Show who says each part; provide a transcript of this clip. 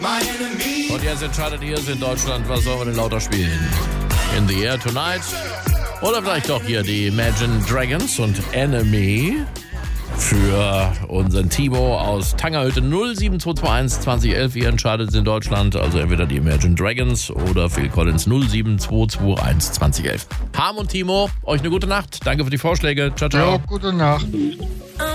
Speaker 1: Und jetzt entscheidet ihr es in Deutschland, was sollen wir denn lauter spielen? In the Air Tonight? Oder vielleicht doch hier die Imagine Dragons und Enemy für unseren Timo aus Tangerhütte 07221 2011. Ihr entscheidet es in Deutschland, also entweder die Imagine Dragons oder Phil Collins 07221 2011. Harm und Timo, euch eine gute Nacht. Danke für die Vorschläge. Ciao, ciao.
Speaker 2: Ja, gute Nacht.